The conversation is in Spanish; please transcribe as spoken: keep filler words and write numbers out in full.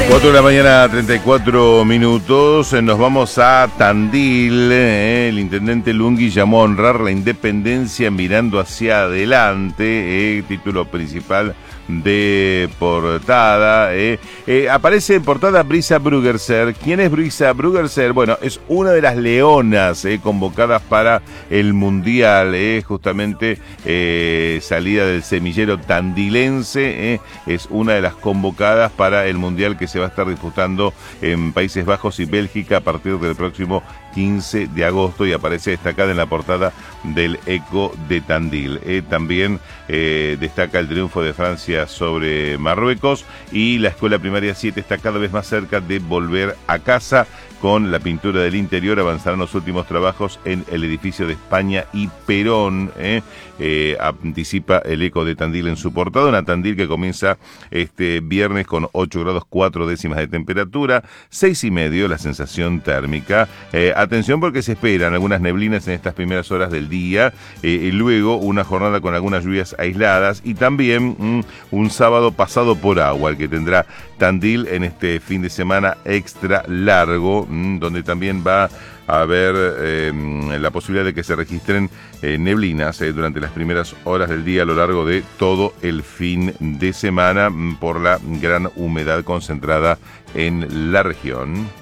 cuatro de la mañana, treinta y cuatro minutos. Nos vamos a Tandil. Eh. El intendente Lungui llamó a honrar la independencia mirando hacia adelante. Eh. Título principal de portada. Eh. Eh, aparece en portada Brisa Bruggerser. ¿Quién es Brisa Bruggerser? Bueno, es una de las leonas eh, convocadas para el Mundial. Eh. Justamente eh, salida del semillero tandilense. Eh. Es una de las convocadas para el Mundial que se va a estar disputando en Países Bajos y Bélgica a partir del próximo quince de agosto, y aparece destacada en la portada del Eco de Tandil. Eh, también eh, destaca el triunfo de Francia sobre Marruecos, y la escuela primaria siete está cada vez más cerca de volver a casa. Con la pintura del interior avanzarán los últimos trabajos en el edificio de España y Perón. Eh, eh, anticipa el Eco de Tandil en su portada. Una Tandil que comienza este viernes con ocho grados cuatro décimas de temperatura, seis y medio la sensación térmica. Eh, atención porque se esperan algunas neblinas en estas primeras horas del día, eh, y luego una jornada con algunas lluvias aisladas, y también mm, un sábado pasado por agua, el que tendrá Tandil en este fin de semana extra largo, mmm, donde también va a haber eh, la posibilidad de que se registren eh, neblinas eh, durante las primeras horas del día a lo largo de todo el fin de semana, mm, por la gran humedad concentrada en la región.